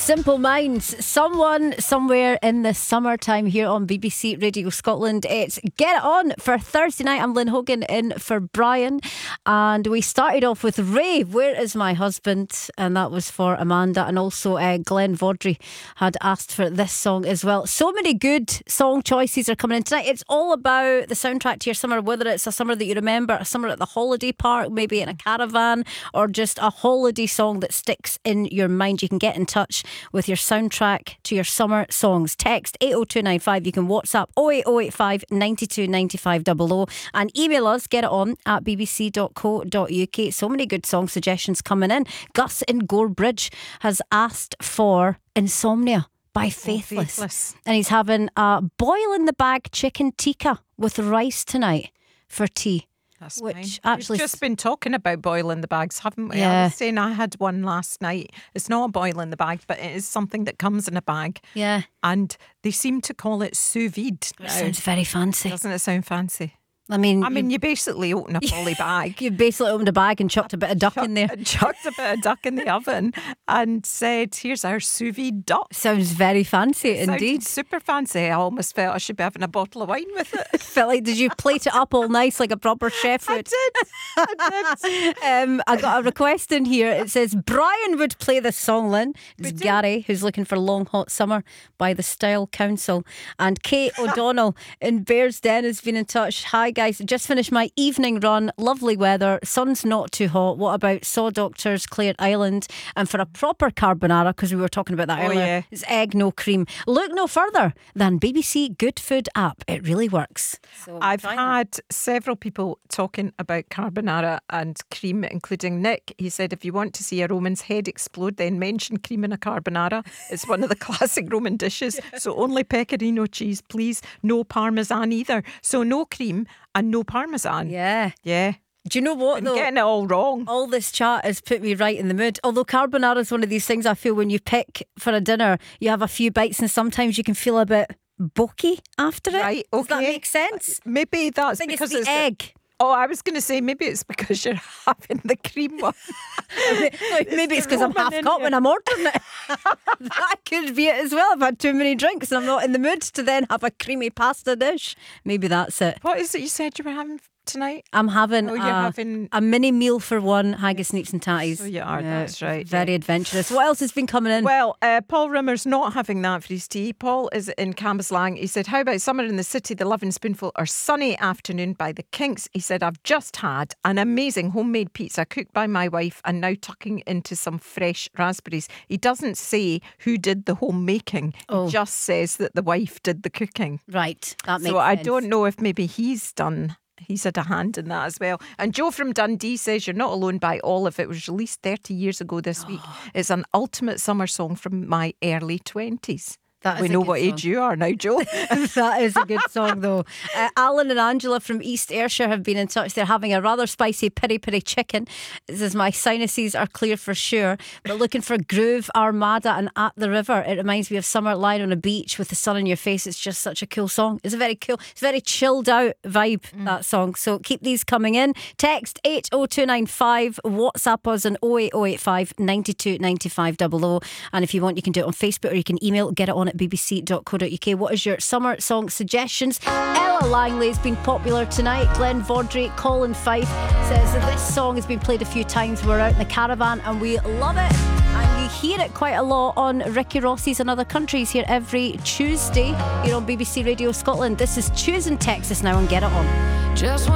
Simple Minds, someone, somewhere in the summertime here on BBC Radio Scotland. It's Get It On for Thursday night. I'm Lynn Hogan in for Brian. And we started off with Ray, Where Is My Husband? And that was for Amanda. And also Glenn Vaudry had asked for this song as well. So many good song choices are coming in tonight. It's all about the soundtrack to your summer, whether it's a summer that you remember, a summer at the holiday park, maybe in a caravan, or just a holiday song that sticks in your mind. You can get in touch with your soundtrack to your summer songs. Text 80295. You can WhatsApp 08085 92 95 00 and email us, getit.on@bbc.co.uk. So many good song suggestions coming in. Gus in Gorebridge has asked for Insomnia by Faithless. And he's having a boil in the bag chicken tikka with rice tonight for tea. That's which fine. actually, We've just been talking about boil in the bags, haven't we? Yeah. I was saying I had one last night. It's not a boil in the bag, but it is something that comes in a bag. yeah, And they seem to call it sous vide now. sounds very fancy. Doesn't it sound fancy? I mean, You basically open a poly bag. you basically opened a bag and chucked a bit of duck in there. Chucked a bit of duck in the oven and said, here's our sous vide duck. Sounds very fancy indeed. Sounded super fancy. I almost felt I should be having a bottle of wine with it. Felt like, did you plate it up all nice like a proper chef I would? did. I got a request in here. It says Brian would play this song, Lynn. It's Gary who's looking for Long Hot Summer by the Style Council. And Kate O'Donnell in Bearsden has been in touch. Hi guys, just finished my evening run. Lovely weather. Sun's not too hot. What about Saw Doctors, Clare Island? And for a proper carbonara, because we were talking about that earlier, yeah. it's egg no cream. Look no further than BBC Good Food app. It really works. So I've try that. had several people talking about carbonara and cream, including Nick. He said, if you want to see a Roman's head explode, then mention cream in a carbonara. It's one of the classic Roman dishes. So only pecorino cheese, please. No parmesan either. So no cream and no parmesan. Yeah. Yeah. Do you know what I'm though? getting it all wrong. All this chat has put me right in the mood. Although carbonara is one of these things I feel when you pick for a dinner, you have a few bites and sometimes you can feel a bit bokey after it. Right, Does that okay. make sense? Maybe that's I think because it's the egg. Oh, I was going to say maybe it's because you're having the cream one. Maybe it's because I'm half Roman in cut you. when I'm ordering it. That could be it as well. I've had too many drinks and I'm not in the mood to then have a creamy pasta dish. Maybe that's it. What is it you said you were having tonight? I'm having, Oh, you're having... a mini meal for one, haggis, neeps and tatties. So you are, that's right. Very adventurous. What else has been coming in? Well, Paul Rimmer's not having that for his tea. Paul is in Cambuslang. He said, how about Summer in the City, The Loving Spoonful, or Sunny Afternoon by the Kinks? He said, I've just had an amazing homemade pizza cooked by my wife and now tucking into some fresh raspberries. He doesn't say who did the homemaking. Oh. He just says that the wife did the cooking. Right, that makes So I sense. don't know if maybe he's had a hand in that as well. And Joe from Dundee says, You're Not Alone by Olive. It was released 30 years ago this week. It's an ultimate summer song from my early 20s. That is We a know good what age song. you are now, Joe. That is a good song though. Alan and Angela from East Ayrshire have been in touch. They're having a rather spicy piri piri chicken. It says my sinuses are clear for sure, but looking for Groove, Armada and At the River. It reminds me of summer lying on a beach with the sun in your face. It's just such a cool song. It's a very cool, it's a very chilled out vibe, that song. So keep these coming in. Text 80295, WhatsApp us on 08085 92 95 00. And if you want, you can do it on Facebook or you can email getit.on@bbc.co.uk. What is your summer song suggestions? Ella Langley has been popular tonight. Glenn Vaudry, Colin Fife says that this song has been played a few times. We're out in the caravan and we love it. And you hear it quite a lot on Ricky Ross's and Other Countries here every Tuesday here on BBC Radio Scotland. This is Choosing Texas now on Get It On. Just